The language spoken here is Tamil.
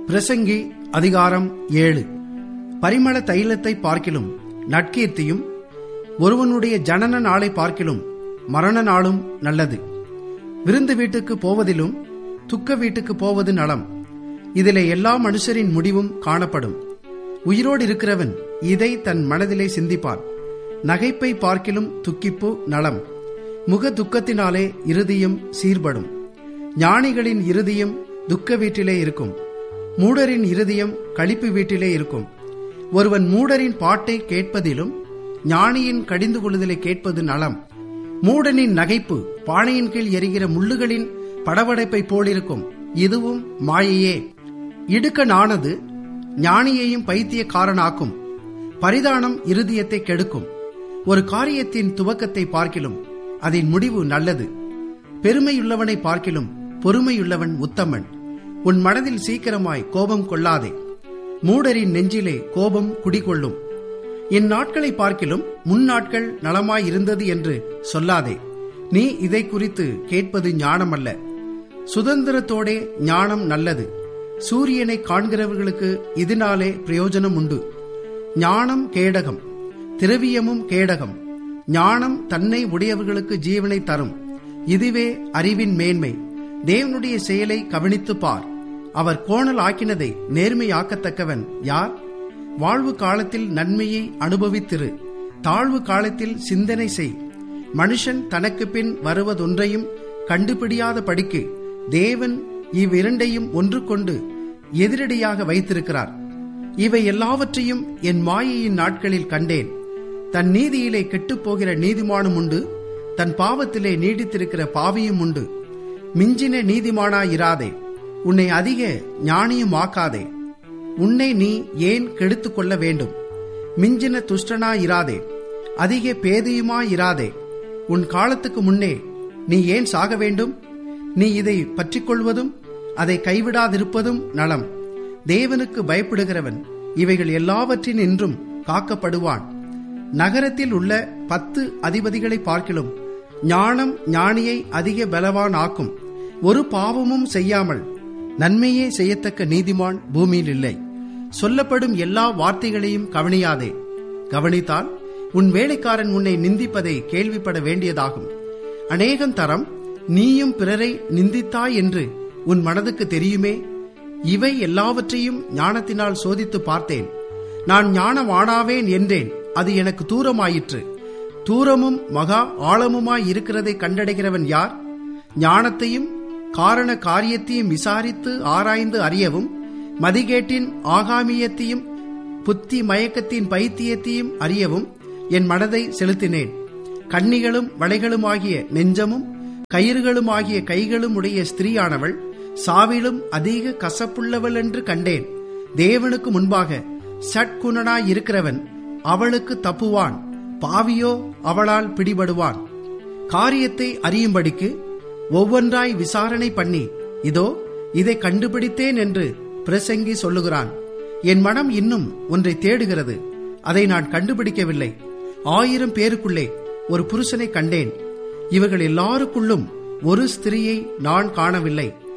பிரசங்கி அதிகாரம் 7. பரிமள தைலத்தை பார்க்கிலும் நற்கீர்த்தியும், ஒருவனுடைய ஜனன நாளை பார்க்கிலும் மரண நாளும் நல்லது. விருந்து வீட்டுக்கு போவதிலும் துக்க வீட்டுக்கு போவது நலம். இதிலே எல்லா மனுஷரின் முடிவும் காணப்படும். உயிரோடு இருக்கிறவன் இதை தன் மனதிலே சிந்திப்பான். நகைப்பை பார்க்கிலும் துக்கிப்பு நலம். முக துக்கத்தினாலே இருதயம் சீர்படும். ஞானிகளின் இருதயம் துக்க வீட்டிலே இருக்கும், மூடரின் இருதயம் களிப்பு வீட்டிலே இருக்கும். ஒருவன் மூடரின் பாட்டை கேட்பதிலும் ஞானியின் கடிந்து கொள்ளுதலை கேட்பது நலம். மூடனின் நகைப்பு பானையின் கீழ் எரிகிற முள்ளுகளின் படபடைப்பை போலிருக்கும், இதுவும் மாயையே. இடுக்கணானது ஞானியையும் பைத்தியக்காரனாக்கும். பரிதானம் இருதயத்தை கெடுக்கும். ஒரு காரியத்தின் துவக்கத்தை பார்க்கிலும் அதன் முடிவு நல்லது. பெருமையுள்ளவனை பார்க்கிலும் பொறுமையுள்ளவன் உத்தமன். உன் மனதில் சீக்கிரமாய் கோபம் கொள்ளாதே, மூடரின் நெஞ்சிலே கோபம் குடிகொள்ளும். இந்நாட்களை பார்க்கிலும் முன்னாட்கள் நலமாயிருந்தது என்று சொல்லாதே. நீ இதை குறித்து கேட்பது ஞானமல்ல. சுதந்திரத்தோடே ஞானம் நல்லது. சூரியனை காண்கிறவர்களுக்கு இதனாலே பிரயோஜனம் உண்டு. ஞானம் கேடகம், திரவியமும் கேடகம். ஞானம் தன்னை உடையவர்களுக்கு ஜீவனை தரும். இதுவே அறிவின் மேன்மை. தேவனுடைய செயலை கவனித்து பார். அவர் கோணல் ஆக்கினதை நேர்மையாக்கத்தக்கவன் யார்? வாழ்வு காலத்தில் நன்மையை அனுபவித்திரு, தாழ்வு காலத்தில் சிந்தனை செய். மனுஷன் தனக்கு பின் வருவதொன்றையும் கண்டுபிடியாத படிக்கு தேவன் இவ்விரண்டையும் ஒன்று கொண்டு எதிரடியாக வைத்திருக்கிறார். இவை எல்லாவற்றையும் என் மாயையின் நாட்களில் கண்டேன். தன் நீதியிலே கெட்டுப்போகிற நீதிமானும் உண்டு, தன் பாவத்திலே நீடித்திருக்கிற பாவியும் உண்டு. மிஞ்சின நீதிமானாயிராதே, உன்னை அதிக ஞானியும் ஆக்காதே. உன்னை நீ ஏன் கெடுத்து கொள்ள வேண்டும்? மிஞ்சின துஷ்டனாயிராதே, அதிக பேதையுமாயிராதே. உன் காலத்துக்கு முன்னே நீ ஏன் சாக வேண்டும்? நீ இதை பற்றிக்கொள்வதும் அதை கைவிடாதிருப்பதும் நலம். தேவனுக்கு பயப்படுகிறவன் இவைகள் எல்லாவற்றினின்றும் காக்கப்படுவான். நகரத்தில் உள்ள 10 அதிபதிகளை பார்க்கிலும் ஞானம் ஞானியை அதிக பலவான் ஆக்கும். ஒரு பாவமும் செய்யாமல் நன்மையே செய்யத்தக்க நீதிமான் பூமியில் இல்லை. சொல்லப்படும் எல்லா வார்த்தைகளையும் கவனியாதே. கவனித்தால் உன் வேலைக்காரன் உன்னை நிந்திப்பதை கேள்விப்பட வேண்டியதாகும். அநேகம் தரம் நீயும் பிறரை நிந்தித்தாய் என்று உன் மனதுக்கு தெரியுமே. இவை எல்லாவற்றையும் ஞானத்தினால் சோதித்து பார்த்தேன். நான் ஞானவானாவேன் என்றேன், அது எனக்கு தூரமாயிற்று. தூரமும் மகா ஆழமுமாய் இருக்கிறதை கண்டடைகிறவன் யார்? ஞானத்தையும் காரண காரியத்தையும் விசாரித்து ஆராய்ந்து அறியவும், மதிகேட்டின் ஆகாமியத்தையும் புத்தி மயக்கத்தின் பைத்தியத்தையும் அறியவும் என் மனதை செலுத்தினேன். கண்ணிகளும் வளைகளுமாகிய நெஞ்சமும் கயிறுகளுமாகிய கைகளும் உடைய ஸ்திரீயானவள் சாவிலும் அதிக கசப்புள்ளவள் என்று கண்டேன். தேவனுக்கு முன்பாக சட்குணனாயிருக்கிறவன் அவளுக்கு தப்புவான், பாவியோ அவளால் பிடிபடுவான். காரியத்தை அறியும்படிக்கு ஒவ்வொன்றாய் விசாரணை பண்ணி, இதோ இதை கண்டுபிடித்தேன் என்று பிரசங்கி சொல்லுகிறான். என் மனம் இன்னும் ஒன்றை தேடுகிறது, அதை நான் கண்டுபிடிக்கவில்லை. 1000 பேருக்குள்ளே ஒரு புருஷனை கண்டேன், இவர்கள் எல்லாருக்குள்ளும் ஒரு ஸ்திரீயை நான் காணவில்லை.